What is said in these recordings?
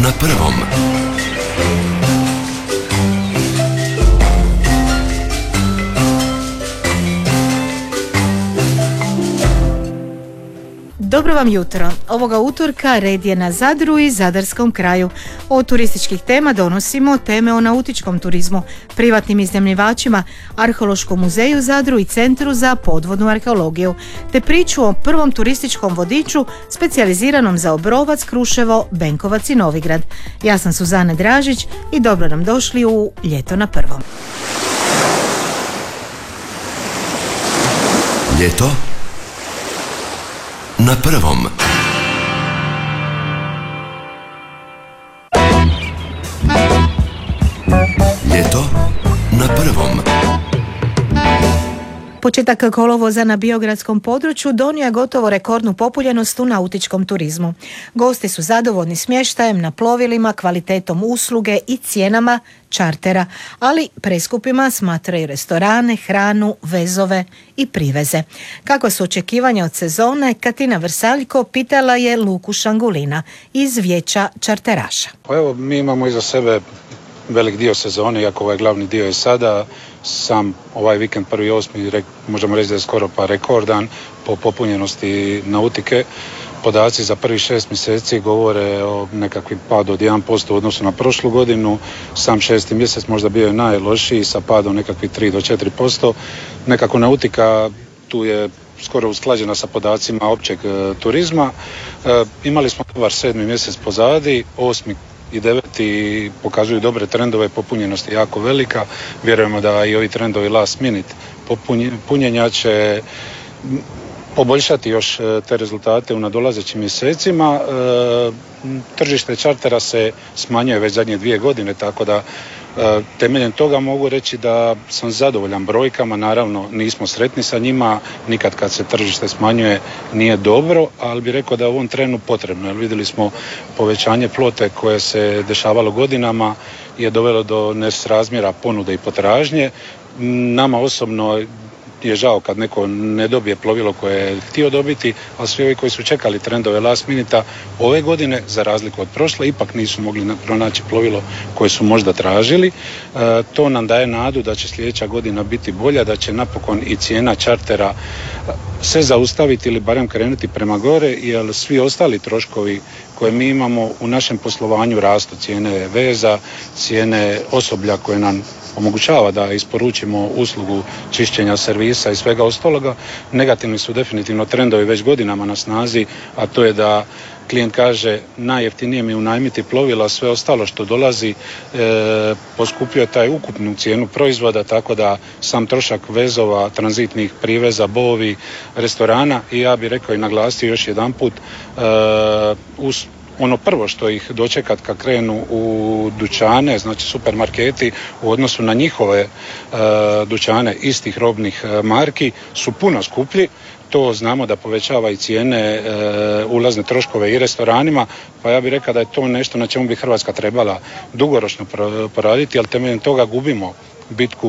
na prvom. Dobro vam jutro. Ovoga utorka red je na Zadru i zadarskom kraju. Od turističkih tema donosimo teme o nautičkom turizmu, privatnim iznajmljivačima, Arheološkom muzeju Zadru i Centru za podvodnu arheologiju, te priču o prvom turističkom vodiču specijaliziranom za Obrovac, Kruševo, Benkovac i Novigrad. Ja sam Suzana Dražić i dobro nam došli u Ljeto na prvom. Ljeto na prvom. Ljeto na prvom. Početak kolovoza na biogradskom području donio je gotovo rekordnu popunjenost u nautičkom turizmu. Gosti su zadovoljni smještajem na plovilima, kvalitetom usluge i cijenama čartera, ali preskupima smatraju restorane, hranu, vezove i priveze. Kako su očekivanja od sezone, Katina Vrsaljko pitala je Luku Šangulina iz Vijeća čarteraša. Pa evo, mi imamo iza sebe velik dio sezone, iako ovaj glavni dio je sada. Sam ovaj vikend 1.8. možemo reći da je skoro pa rekordan po popunjenosti nautike. Podaci za prvih 6 mjeseci govore o nekakvim padu od 1% u odnosu na prošlu godinu. Sam 6. mjesec možda bio je najlošiji sa padom nekakvih 3 do 4%. Nekako nautika tu je skoro usklađena sa podacima općeg turizma. Imali smo dobar 7. mjesec pozadi, 8. i 9. pokazuju dobre trendove, popunjenost je jako velika. Vjerujemo da i ovi trendovi last minute punjenja će poboljšati još te rezultate u nadolazećim mjesecima. Tržište čartera se smanjuje već zadnje 2 godine, tako da temeljem toga mogu reći da sam zadovoljan brojkama. Naravno nismo sretni sa njima, nikad kad se tržište smanjuje nije dobro, ali bih rekao da je u ovom trenu potrebno, jer vidjeli smo povećanje flote koje se dešavalo godinama je dovelo do nesrazmjera ponude i potražnje. Nama osobno je žao kad neko ne dobije plovilo koje je htio dobiti, ali svi ovi koji su čekali trendove last minuta ove godine, za razliku od prošle, ipak nisu mogli pronaći plovilo koje su možda tražili. To nam daje nadu da će sljedeća godina biti bolja, da će napokon i cijena čartera se zaustaviti ili barem krenuti prema gore, jer svi ostali troškovi koje mi imamo u našem poslovanju rastu, cijene veza, cijene osoblja koje nam omogućava da isporučimo uslugu čišćenja servisa i svega ostaloga. Negativni su definitivno trendovi već godinama na snazi, a to je da klijent kaže najjeftinije mi unajmiti plovila, sve ostalo što dolazi poskupio taj ukupnu cijenu proizvoda, tako da sam trošak vezova, tranzitnih priveza, bovi, restorana i ja bih rekao i naglasio još jedanput uz ono prvo što ih dočekat kad krenu u dućane, znači supermarketi u odnosu na njihove dućane istih robnih marki su puno skuplji. To znamo da povećava i cijene, ulazne troškove i restoranima, pa ja bih rekao da je to nešto na čemu bi Hrvatska trebala dugoročno poraditi, ali temeljem toga gubimo bitku.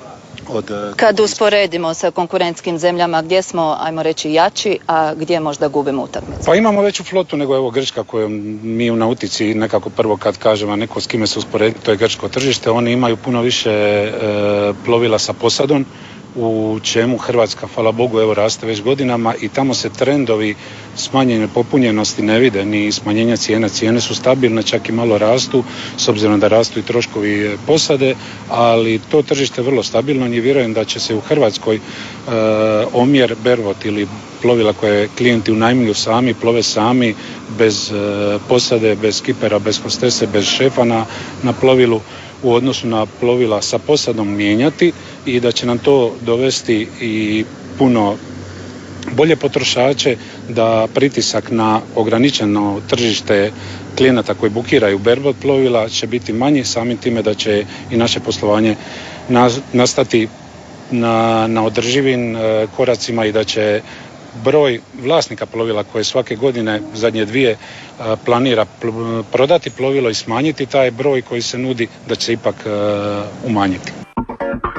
Kad usporedimo sa konkurentskim zemljama, gdje smo, ajmo reći, jači, a gdje možda gubimo utakmicu? Pa imamo veću flotu nego evo Grčka, koju mi u nautici nekako prvo kad kažemo neko s kime se usporedi, to je grčko tržište. Oni imaju puno više plovila sa posadom, u čemu Hrvatska, hvala Bogu, evo raste već godinama i tamo se trendovi smanjene popunjenosti ne vide, ni smanjenja cijena. Cijene su stabilne, čak i malo rastu, s obzirom da rastu i troškovi posade, ali to tržište je vrlo stabilno i vjerujem da će se u Hrvatskoj omjer bervot ili plovila koje klijenti unajmljuju sami, plove sami, bez posade, bez kipera, bez hostese, bez šefa na plovilu, u odnosu na plovila sa posadom mijenjati i da će nam to dovesti i puno bolje potrošače, da pritisak na ograničeno tržište klijenata koji bukiraju berbot plovila će biti manji, samim time da će i naše poslovanje nastati na održivim koracima i da će broj vlasnika plovila koje svake godine zadnje 2 planira prodati plovilo i smanjiti taj broj koji se nudi, da će se ipak umanjiti.